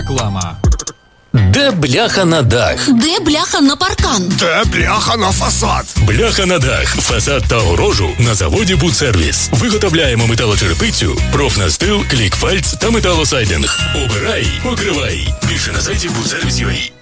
Реклама. Де бляха на дах? Де бляха на паркан? Де бляха на фасад? Бляха на дах, фасад та огорожу на заводі «Будсервіс». Виготовляємо металочерепицю, профнастил, клікфальц та металосайдинг. Обирай, покривай. Більше на сайті «Будсервіс.UA».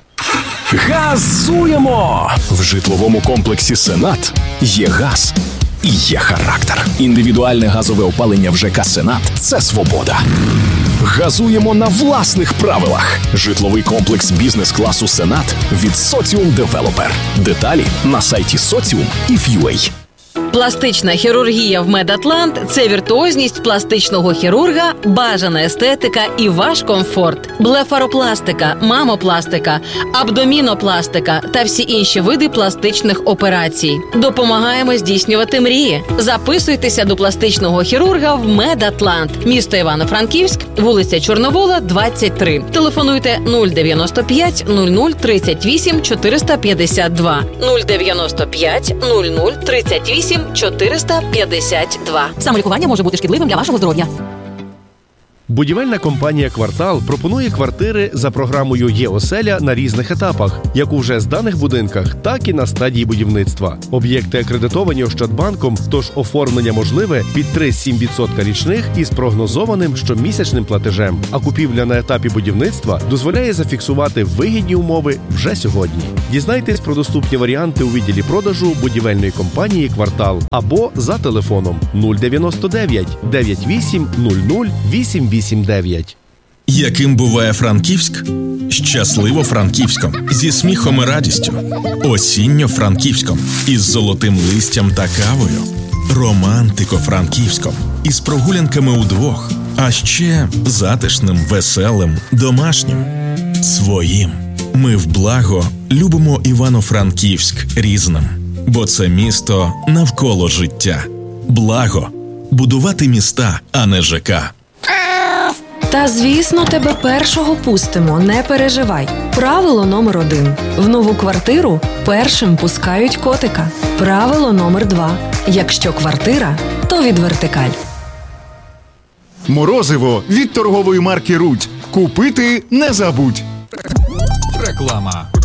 Газуємо! В житловому комплексі «Сенат» є газ і є характер. Індивідуальне газове опалення в ЖК «Сенат» – це свобода. Газуємо на власних правилах. Житловий комплекс бізнес-класу «Сенат» від Соціум Девелопер. Деталі на сайті Socium.if.ua. Пластична хірургія в Медатлант – це віртуозність пластичного хірурга, бажана естетика і ваш комфорт. Блефаропластика, мамопластика, абдомінопластика та всі інші види пластичних операцій. Допомагаємо здійснювати мрії. Записуйтеся до пластичного хірурга в Медатлант. Місто Івано-Франківськ, вулиця Чорновола, 23. Телефонуйте 095 00 38 452. 095 00 38 452. Самолікування може бути шкідливим для вашого здоров'я. Будівельна компанія «Квартал» пропонує квартири за програмою «Є-оселя» на різних етапах, як у вже зданих будинках, так і на стадії будівництва. Об'єкти акредитовані Ощадбанком, тож оформлення можливе під 3,7% річних із прогнозованим щомісячним платежем. А купівля на етапі будівництва дозволяє зафіксувати вигідні умови вже сьогодні. Дізнайтесь про доступні варіанти у відділі продажу будівельної компанії «Квартал» або за телефоном 099 98 00 889. Яким буває Франківськ? Щасливо-Франківськом, зі сміхом і радістю. Осінньо-Франківськом, із золотим листям та кавою. Романтико-Франківськом, із прогулянками удвох. А ще затишним, веселим, домашнім. Своїм. Ми в благо любимо Івано-Франківськ різним. Бо це місто навколо життя. Благо. Будувати міста, а не ЖК. Та, звісно, тебе першого пустимо, не переживай. Правило номер 1. В нову квартиру першим пускають котика. Правило номер 2. Якщо квартира, то від Вертикаль. Морозиво від торгової марки «Рудь». Купити не забудь. Реклама.